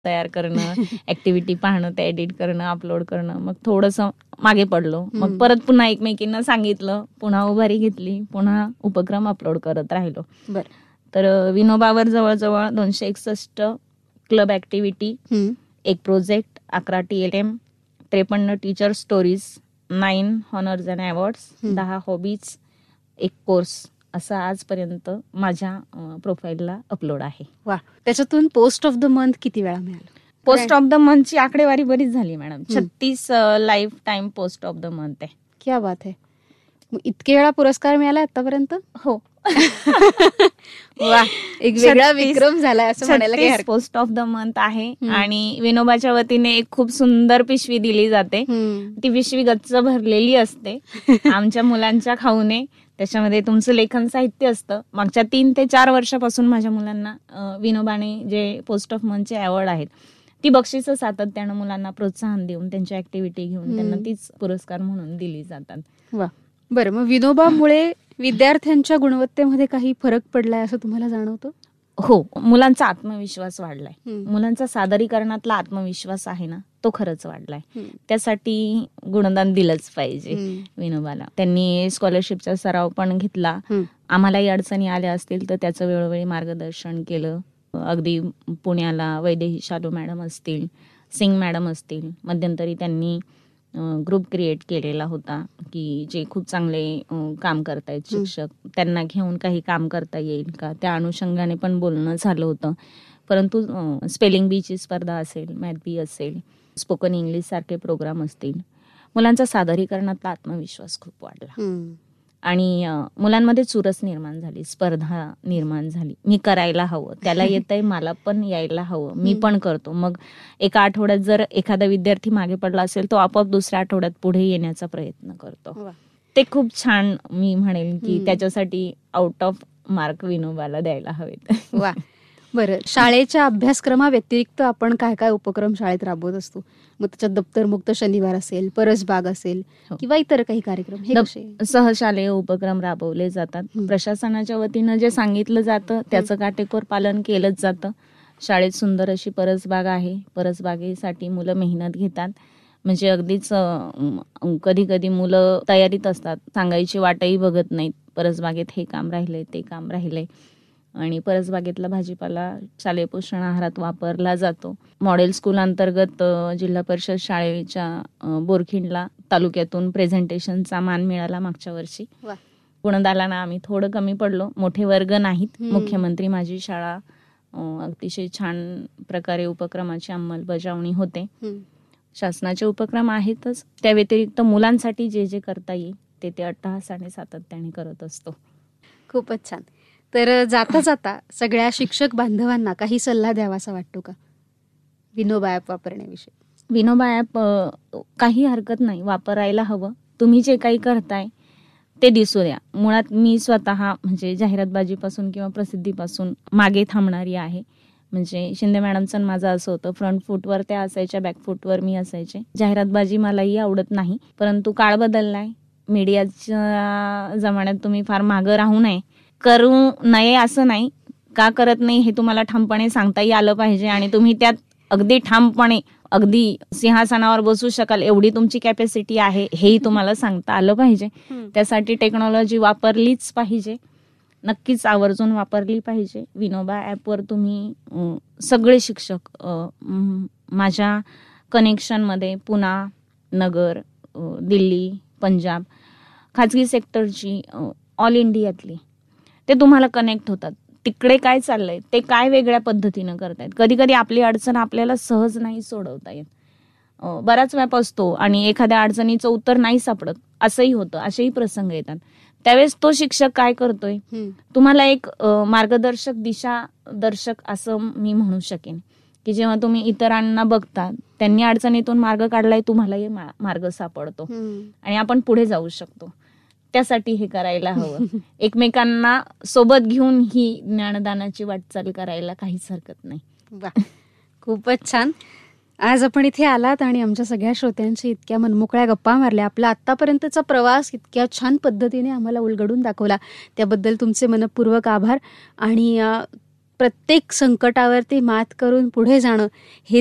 तयार करणं, ऍक्टिव्हिटी पाहणं, ते एडिट करणं, अपलोड करणं. मग थोडंसं मागे पडलो. मग परत पुन्हा एकमेकींना सांगितलं, पुन्हा उभारी घेतली, पुन्हा उपक्रम अपलोड करत राहिलो. तर विनोबावर जवळजवळ 261 club activity, 1 project, 11 TLM, 53 teacher stories, 9 honours and awards, 10 hobbies, 1 course असं आजपर्यंत माझ्या प्रोफाईलला अपलोड आहे. वा. त्याच्यातून पोस्ट ऑफ द मंथ किती वेळा मिळाला? पोस्ट ऑफ द मंथची आकडेवारी बरीच झाली madam. 36 life time post of the month आहे. क्या बात आहे. इतके वेळा पुरस्कार मिळाला आतापर्यंत? हो. वा, एक वेगळा विक्रम झाला असं म्हणायला काही हरकत. पोस्ट ऑफ द मंथ आहे. आणि विनोबाच्या वतीने एक खूप सुंदर पिशवी दिली जाते. ती पिशवी गच्च भरलेली असते आमच्या मुलांच्या खाऊने. त्याच्यामध्ये तुमचं लेखन साहित्य असतं. मागच्या 3 ते 4 वर्षापासून माझ्या मुलांना विनोबाने जे पोस्ट ऑफ मंथचे अवॉर्ड आहेत ती बक्षिसं सातत्यानं मुलांना प्रोत्साहन देऊन त्यांची ऍक्टिव्हिटी घेऊन त्यांना तीच पुरस्कार म्हणून दिली जातात. वा. बरं, मग विनोबामुळे विद्यार्थ्यांच्या गुणवत्तेमध्ये काही फरक पडलाय असं तुम्हाला जाणवतं? हो, मुलांचा आत्मविश्वास वाढलाय. मुलांचा सादरीकरणातला आत्मविश्वास आहे ना, तो खरंच वाढलाय. त्यासाठी गुणदान दिलंच पाहिजे विनोबाला. त्यांनी स्कॉलरशिपचा सराव पण घेतला. आम्हालाही अडचणी आल्या असतील तर त्याचं वेळोवेळी मार्गदर्शन केलं. अगदी पुण्याला वैदेही शालू मॅडम असतील, सिंग मॅडम असतील, मध्यंतरी त्यांनी ग्रुप क्रिएट केलेला होता की जे खूप चांगले काम करतायत शिक्षक, त्यांना घेऊन काही काम करता येईल का, त्या अनुषंगाने पण बोलणं झालं होतं. परंतु स्पेलिंग बीची स्पर्धा असेल, मॅथ बी असेल, स्पोकन इंग्लिश सारखे प्रोग्राम असतील, मुलांचा सादरीकरणातला आत्मविश्वास खूप वाढला आणि मुलांमध्ये चुरस निर्माण झाली, स्पर्धा निर्माण झाली. मी करायला हवं, त्याला येतंय, मला पण यायला हवं, मी पण करतो. मग एका आठवड्यात जर एखादा विद्यार्थी मागे पडला असेल तो आपोआप दुसऱ्या आठवड्यात पुढे येण्याचा प्रयत्न करतो. ते खूप छान, मी म्हणेल की त्याच्यासाठी आउट ऑफ मार्क विनोबाला द्यायला हवेत. वा. बरं, शाळेच्या अभ्यासक्रमाव्यतिरिक्त आपण काय काय उपक्रम शाळेत राबवत असतो? मग त्याच्यात दप्तरमुक्त शनिवार असेल, परसबाग असेल किंवा इतर काही कार्यक्रम, सहशालेय उपक्रम राबवले जातात. प्रशासनाच्या वतीनं जे सांगितलं जातं त्याचं काटेकोर पालन केलंच जातं. शाळेत सुंदर अशी परसबाग आहे. परसबागेसाठी मुलं मेहनत घेतात. म्हणजे अगदीच कधी कधी मुलं तयारीत असतात, सांगायची वाटही बघत नाहीत. परसबागेत हे काम राहिलंय, ते काम राहिलंय. आणि परसबागेतला भाजीपाला शालेय पोषण आहारात वापरला जातो. मॉडेल स्कूल अंतर्गत जिल्हा परिषद शाळेच्या बोरखिंडला तालुक्यातून प्रेझेंटेशनचा मान मिळाला मागच्या वर्षी. गुणदानाला आम्ही थोडं कमी पडलो, मोठे वर्ग नाहीत. मुख्यमंत्री माझी शाळा अतिशय छान प्रकारे उपक्रमाची अंमलबजावणी होते. शासनाचे उपक्रम आहेतच, त्या व्यतिरिक्त मुलांसाठी जे जे करता येईल ते अट्टहासाने सातत्याने करत असतो. खूपच छान. तर जाता जाता सगळ्या शिक्षक बांधवांना काही सल्ला द्यावासा वाटतो का विनोबा ॲप वापरण्याविषयी? विनोबा ॲप काही हरकत नाही, वापरायला हवं. तुम्ही जे काही करताय ते दिसू द्या. मुळात मी स्वतः म्हणजे जाहिरातबाजीपासून किंवा प्रसिद्धीपासून मागे थांबणारी आहे. म्हणजे शिंदे मॅडमचं माझं असं होतं, फ्रंट फूटवर त्या असायच्या, बॅक फूटवर मी असायचे. जाहिरातबाजी मलाही आवडत नाही, परंतु काळ बदललाय. मीडियाच्या जमान्यात तुम्ही फार मागं राहू नये. करू नये असं नाही, का करत नाही हे तुम्हाला ठामपणे सांगताही आलं पाहिजे आणि तुम्ही त्यात अगदी ठामपणे अगदी सिंहासनावर बसू शकाल एवढी तुमची कॅपॅसिटी आहे हेही तुम्हाला सांगता आलं पाहिजे. त्यासाठी टेक्नॉलॉजी वापरलीच पाहिजे, नक्कीच आवर्जून वापरली पाहिजे. विनोबा ॲपवर तुम्ही सगळे शिक्षक माझ्या कनेक्शनमध्ये पुणा, नगर, दिल्ली, पंजाब, खाजगी सेक्टरची, ऑल इंडियातली, ते तुम्हाला कनेक्ट होतात. तिकडे काय चाललंय, ते काय वेगळ्या पद्धतीनं करतायत. कधी कधी आपली अडचण आपल्याला सहज नाही सोडवता येत, बराच व्याप असतो आणि एखाद्या अडचणीचं उत्तर नाही सापडत, असंही होतं, असेही प्रसंग येतात. त्यावेळेस तो शिक्षक काय करतोय, तुम्हाला एक मार्गदर्शक, दिशादर्शक असं मी म्हणू शकेन की जेव्हा तुम्ही इतरांना बघता, त्यांनी अडचणीतून मार्ग काढलाय, तुम्हालाही मार्ग सापडतो आणि आपण पुढे जाऊ शकतो. त्यासाठी हे करायला हवं. एकमेकांना सोबत घेऊन ही ज्ञानदानाची वाटचाल करायला काहीच हरकत नाही. खूपच छान. आज आपण इथे आलात आणि आमच्या सगळ्या श्रोत्यांशी इतक्या मनमोकळ्या गप्पा मारल्या. आपला आत्तापर्यंतचा प्रवास इतक्या छान पद्धतीने आम्हाला उलगडून दाखवला, त्याबद्दल तुमचे मनपूर्वक आभार. आणि प्रत्येक संकटावरती मात करून पुढे जाणं हे